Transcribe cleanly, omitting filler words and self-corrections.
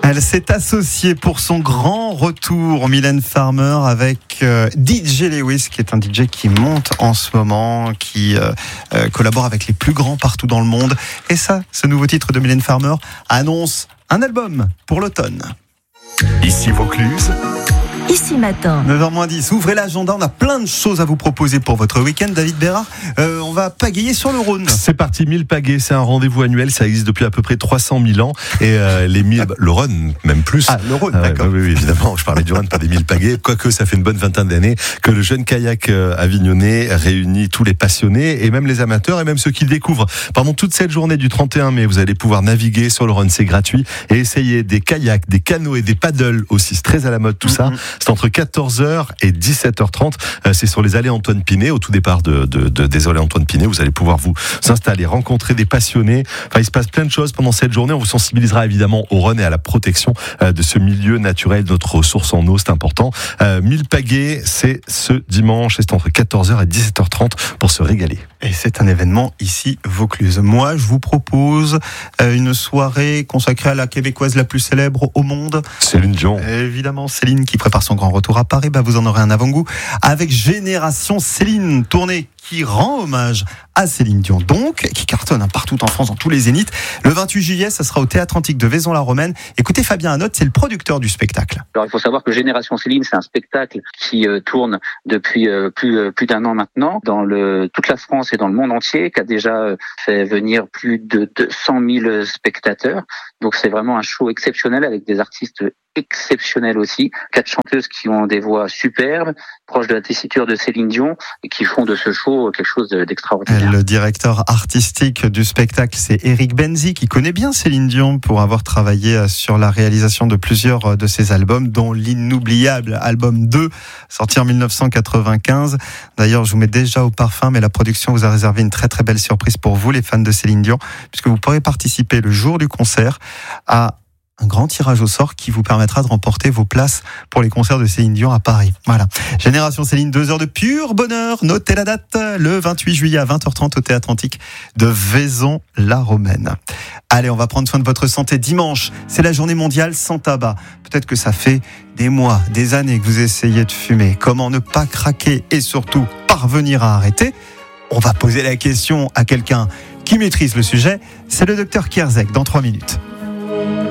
Elle s'est associée pour son grand retour, Mylène Farmer, avec DJ Lewis, qui est un DJ qui monte en ce moment, qui collabore avec les plus grands partout dans le monde. Et ça, ce nouveau titre de Mylène Farmer annonce un album pour l'automne. Ici Vaucluse. Ici Matin. 9h-10, ouvrez l'agenda, on a plein de choses à vous proposer pour votre week-end. David Bérard, on va pagayer sur le Rhône. C'est parti, 1000 pagaies, c'est un rendez-vous annuel, ça existe depuis à peu près 300 000 ans. Et le Rhône, même plus. Ah, le Rhône, d'accord. Oui, évidemment, je parlais du Rhône, pas des 1000 pagaies. Quoique ça fait une bonne vingtaine d'années que le jeune kayak avignonnais réunit tous les passionnés et même les amateurs et même ceux qui le découvrent. Pendant toute cette journée du 31 mai, vous allez pouvoir naviguer sur le Rhône, c'est gratuit, et essayer des kayaks, des canoës et des paddles aussi, c'est très à la mode tout ça. C'est entre 14h et 17h30. C'est sur les allées Antoine Pinet, au tout départ des allées Antoine Pinet. Vous allez pouvoir vous installer, rencontrer des passionnés. Enfin, il se passe plein de choses pendant cette journée. On vous sensibilisera évidemment au Rhône et à la protection de ce milieu naturel, de notre ressource en eau, c'est important. 1000 pagaies, c'est ce dimanche, et c'est entre 14h et 17h30 pour se régaler. Et c'est un événement ici, Vaucluse. Moi, je vous propose une soirée consacrée à la québécoise la plus célèbre au monde. Céline Dion. Évidemment, Céline qui prépare son grand retour à Paris. Vous en aurez un avant-goût avec Génération Céline, tournée qui rend hommage à Céline Dion, donc, qui cartonne partout en France, dans tous les zéniths. Le 28 juillet, ça sera au Théâtre Antique de Vaison-la-Romaine. Écoutez Fabien Hanotte, c'est le producteur du spectacle. Alors, il faut savoir que Génération Céline, c'est un spectacle qui tourne depuis plus d'un an maintenant dans toute la France et dans le monde entier, qui a déjà fait venir plus de 200 000 spectateurs. Donc, c'est vraiment un show exceptionnel avec des artistes exceptionnels aussi. 4 chanteuses qui ont des voix superbes, proches de la tessiture de Céline Dion, et qui font de ce show quelque chose d'extraordinaire. Le directeur artistique du spectacle, c'est Eric Benzi, qui connaît bien Céline Dion pour avoir travaillé sur la réalisation de plusieurs de ses albums, dont l'inoubliable album 2, sorti en 1995. D'ailleurs, je vous mets déjà au parfum, mais la production vous a réservé une très très belle surprise pour vous, les fans de Céline Dion, puisque vous pourrez participer le jour du concert à un grand tirage au sort qui vous permettra de remporter vos places pour les concerts de Céline Dion à Paris. Voilà. Génération Céline, 2 heures de pur bonheur. Notez la date, le 28 juillet à 20h30 au Théâtre Antique de Vaison-la-Romaine. Allez, on va prendre soin de votre santé. Dimanche, c'est la journée mondiale sans tabac. Peut-être que ça fait des mois, des années que vous essayez de fumer. Comment ne pas craquer et surtout parvenir à arrêter ? On va poser la question à quelqu'un qui maîtrise le sujet. C'est le docteur Kierzek dans 3 minutes.